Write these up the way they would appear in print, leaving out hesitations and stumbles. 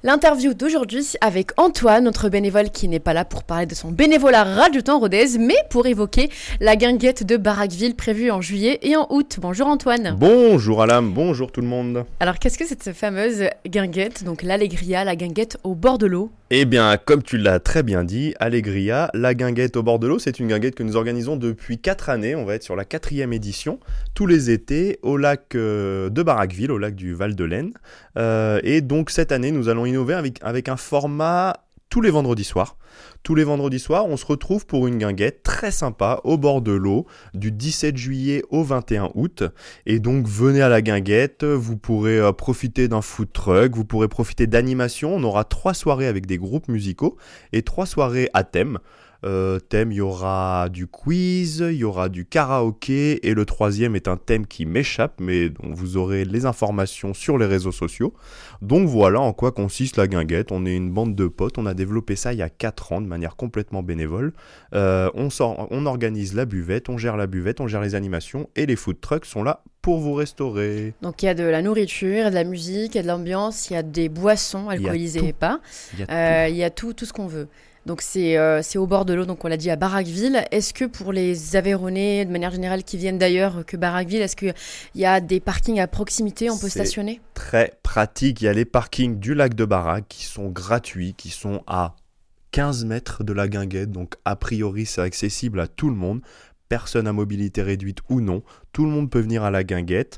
L'interview d'aujourd'hui avec Antoine, notre bénévole qui n'est pas là pour parler de son bénévolat Radio Temps Rodez, mais pour évoquer la guinguette de Barraqueville prévue en juillet et en août. Bonjour Antoine. Bonjour Alam, bonjour tout le monde. Alors qu'est-ce que c'est cette fameuse guinguette, donc l'Allegria, la guinguette au bord de l'eau? Eh bien, comme tu l'as très bien dit, Allegria, la guinguette au bord de l'eau, c'est une guinguette que nous organisons depuis 4 années. On va être sur la 4e édition, tous les étés, au lac de Barraqueville, au lac du Val-de-Laine. Et donc cette année, nous allons innover avec un format tous les vendredis soirs. Tous les vendredis soirs, on se retrouve pour une guinguette très sympa au bord de l'eau du 17 juillet au 21 août. Et donc venez à la guinguette, vous pourrez profiter d'un food truck, vous pourrez profiter d'animation. On aura 3 soirées avec des groupes musicaux et 3 soirées à thème. Il y aura du quiz, il y aura du karaoké et le 3e est un thème qui m'échappe mais dont vous aurez les informations sur les réseaux sociaux. Donc voilà en quoi consiste la guinguette. On est une bande de potes, on a développé ça il y a 4 ans de manière complètement bénévole. On organise la buvette, on gère les animations et les food trucks sont là pour vous restaurer. Donc il y a de la nourriture, de la musique, il y a de l'ambiance, il y a des boissons alcoolisées et pas. Il y a tout ce qu'on veut. Donc c'est au bord de l'eau, donc on l'a dit à Barraqueville. Est-ce que pour les Aveyronnais, de manière générale, qui viennent d'ailleurs que Barraqueville, est-ce qu'il y a des parkings à proximité, on peut stationner ? Très pratique, il y a les parkings du lac de Barraque qui sont gratuits, qui sont à 15 mètres de la guinguette, donc a priori c'est accessible à tout le monde. Personne à mobilité réduite ou non, tout le monde peut venir à la guinguette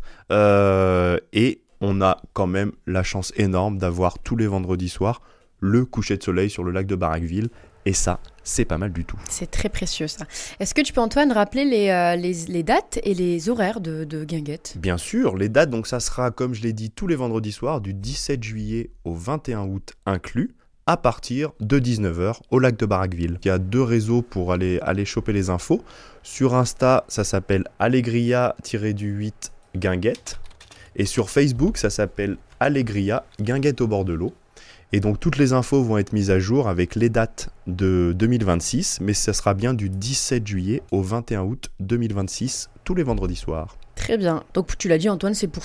et on a quand même la chance énorme d'avoir tous les vendredis soirs le coucher de soleil sur le lac de Barraqueville et ça, c'est pas mal du tout. C'est très précieux ça. Est-ce que tu peux Antoine rappeler les dates et les horaires de guinguette ? Bien sûr, les dates, donc ça sera comme je l'ai dit tous les vendredis soirs du 17 juillet au 21 août inclus, à partir de 19h au lac de Barraqueville. Il y a 2 réseaux pour aller choper les infos. Sur Insta, ça s'appelle Allegria-8 Guinguette. Et sur Facebook, ça s'appelle Allegria Guinguette au bord de l'eau. Et donc toutes les infos vont être mises à jour avec les dates de 2026, mais ça sera bien du 17 juillet au 21 août 2026, tous les vendredis soirs. Très bien. Donc tu l'as dit Antoine, c'est pour